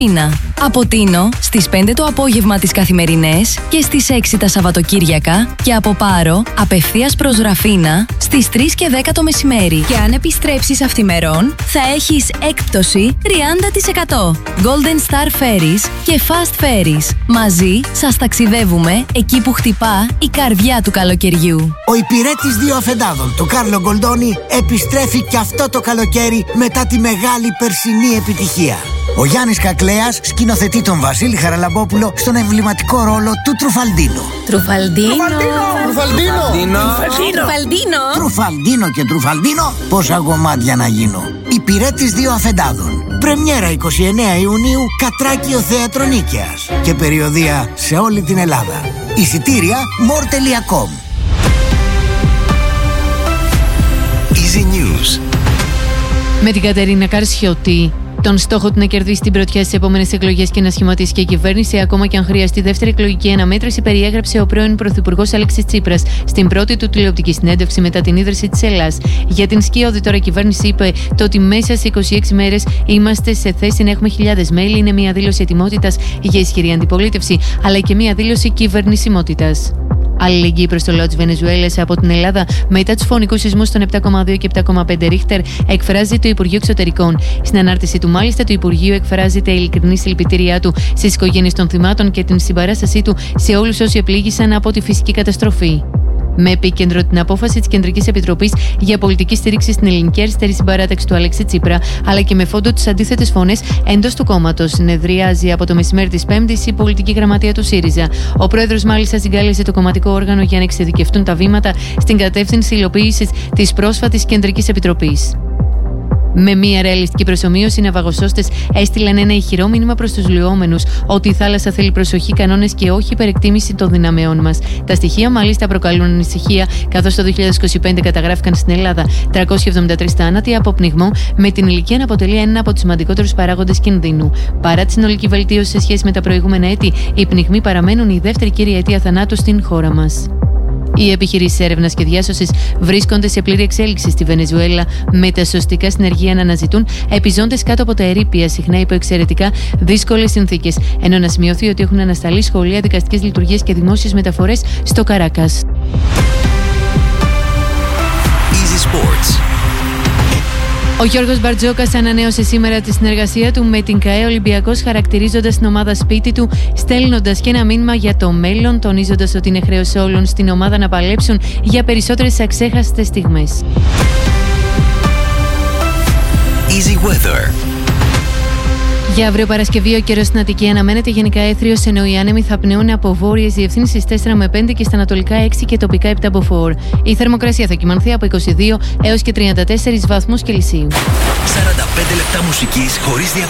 Από Τίνο στις 5 το απόγευμα τις καθημερινές και στις 6 τα Σαββατοκύριακα και από Πάρο απευθείας προς Ραφίνα στις 3 και 10 το μεσημέρι. Και αν επιστρέψεις αυθημερών θα έχεις έκπτωση 30%. Golden Star Ferries και Fast Ferries. Μαζί σας ταξιδεύουμε εκεί που χτυπά η καρδιά του καλοκαιριού. Ο υπηρέτης δύο αφεντάδων, το Κάρλο Γκολντόνι, επιστρέφει και αυτό το καλοκαίρι μετά τη μεγάλη περσινή επιτυχία. Ο Γιάννης Κακλέας σκηνοθετεί τον Βασίλη Χαραλαμπόπουλο στον εμβληματικό ρόλο του Τρουφαλντίνο. Τρουφαλντίνο και Τρουφαλντίνο, πόσα γομάτια να γίνω. Υπηρέτης δύο αφεντάδων. Πρεμιέρα 29 Ιουνίου, Κατράκιο Θέατρο Νίκαιας. Και περιοδεία σε όλη την Ελλάδα. Εισιτήρια more.com. Easy News. Με την Κατερίνα Καρσιώτη. Τον στόχο του να κερδίσει την πρωτιά στις επόμενες εκλογές και να σχηματίσει και κυβέρνηση, ακόμα και αν χρειαστεί δεύτερη εκλογική αναμέτρηση, περιέγραψε ο πρώην Πρωθυπουργός Αλέξης Τσίπρας στην πρώτη του τηλεοπτική συνέντευξη μετά την ίδρυση της Ελλάς. Για την σκιώδη τώρα κυβέρνηση είπε το ότι μέσα σε 26 μέρες είμαστε σε θέση να έχουμε χιλιάδες μέλη. Είναι μια δήλωση ετοιμότητας για ισχυρή αντιπολίτευση, αλλά και μια δήλωση κυβερνησιμότητας. Αλληλεγγύη προς το λαό της Βενεζουέλας από την Ελλάδα μετά τους φωνικούς σεισμούς των 7,2 και 7,5 Ρίχτερ, εκφράζει το Υπουργείο Εξωτερικών. Στην ανάρτηση του, μάλιστα, το Υπουργείο εκφράζει τα ειλικρινή συλληπιτήριά του στις οικογένειες των θυμάτων και την συμπαράστασή του σε όλους όσοι επλήγησαν από τη φυσική καταστροφή. Με επίκεντρο την απόφαση της Κεντρικής Επιτροπής για πολιτική στήριξη στην ελληνική αριστερή συμπαράταξη του Αλέξη Τσίπρα, αλλά και με φόντο τις αντίθετες φωνές εντός του κόμματος. Συνεδριάζει από το μεσημέρι της Πέμπτης η πολιτική γραμματεία του ΣΥΡΙΖΑ. Ο πρόεδρος, μάλιστα, συγκάλεσε το κομματικό όργανο για να εξειδικευτούν τα βήματα στην κατεύθυνση υλοποίησης της πρόσφατης Κεντρικής Επιτροπής. Με μια ρεαλιστική προσομοίωση, οι ναυαγοσώστες έστειλαν ένα ηχηρό μήνυμα προς τους λιώμενους ότι η θάλασσα θέλει προσοχή, κανόνες και όχι υπερεκτίμηση των δυναμεών μας. Τα στοιχεία, μάλιστα, προκαλούν ανησυχία, καθώς το 2025 καταγράφηκαν στην Ελλάδα 373 θάνατοι από πνιγμό, με την ηλικία να αποτελεί ένα από τους σημαντικότερους παράγοντες κινδύνου. Παρά τη συνολική βελτίωση σε σχέση με τα προηγούμενα έτη, οι πνιγμοί παραμένουν η δεύτερη κύρια αιτία θανάτου στην χώρα μας. Οι επιχειρήσεις έρευνας και διάσωσης βρίσκονται σε πλήρη εξέλιξη στη Βενεζουέλα, με τα σωστικά συνεργεία να αναζητούν επιζώντες κάτω από τα ερείπια, συχνά υπό εξαιρετικά δύσκολες συνθήκες, ενώ να σημειωθεί ότι έχουν ανασταλεί σχολεία, δικαστικές λειτουργίες και δημόσιες μεταφορές στο Καράκας. Easy Sports. Ο Γιώργος Μπαρτζόκας ανανέωσε σήμερα τη συνεργασία του με την ΚΑΕ Ολυμπιακός, χαρακτηρίζοντας την ομάδα σπίτι του, στέλνοντας και ένα μήνυμα για το μέλλον, τονίζοντας ότι είναι χρέος όλων στην ομάδα να παλέψουν για περισσότερες αξέχαστες στιγμές. Easy Weather. Για αύριο Παρασκευή, ο καιρός στην Αττική αναμένεται γενικά έθριος, ενώ οι άνεμοι θα πνέουν από βόρειες διευθύνσεις 4 με 5 και στα ανατολικά 6 και τοπικά 7 από 4. Η θερμοκρασία θα κυμανθεί από 22 έως και 34 βαθμούς Κελσίου. 45 λεπτά μουσικής χωρίς διακοπές.